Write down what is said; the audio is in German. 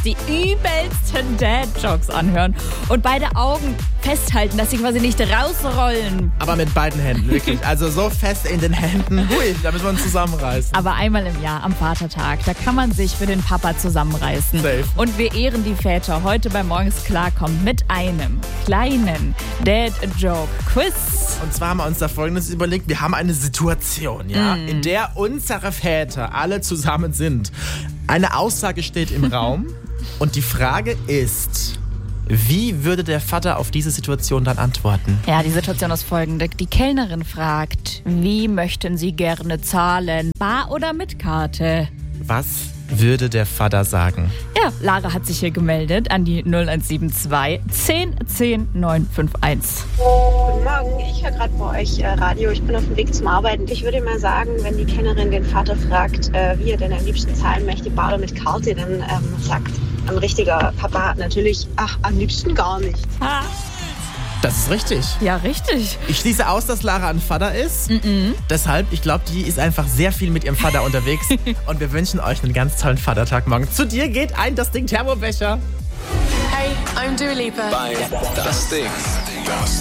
die übelsten Dad-Jokes anhören und beide Augen festhalten, dass sie quasi nicht rausrollen. Aber mit beiden Händen, wirklich. Also so fest in den Händen. Hui, da müssen wir uns zusammenreißen. Aber einmal im Jahr am Vatertag, da kann man sich für den Papa zusammenreißen. Safe. Und wir ehren die Väter heute bei Morgens Klarkommen mit einem kleinen Dad-Joke-Quiz. Und zwar haben wir uns da Folgendes überlegt. Wir haben eine Situation, ja, in der unsere Väter alle zusammen sind. Eine Aussage steht im Raum und die Frage ist, wie würde der Vater auf diese Situation dann antworten? Ja, die Situation ist folgende. Die Kellnerin fragt, wie möchten Sie gerne zahlen? Bar oder mit Karte? Was würde der Vater sagen? Ja, Lara hat sich hier gemeldet an die 0172 10 10 951. Guten Morgen, ich höre gerade bei euch Radio. Ich bin auf dem Weg zum Arbeiten. Ich würde mal sagen, wenn die Kellnerin den Vater fragt, wie er denn am liebsten zahlen möchte, bar oder mit Karte, dann sagt ein richtiger Papa natürlich, ach, am liebsten gar nicht. Das ist richtig. Ja, richtig. Ich schließe aus, dass Lara ein Vater ist. Deshalb, ich glaube, die ist einfach sehr viel mit ihrem Vater unterwegs. Und wir wünschen euch einen ganz tollen Vatertag morgen. Zu dir geht ein Das Ding Thermobecher. Hey, I'm Dua Lipa. Bei Das Ding.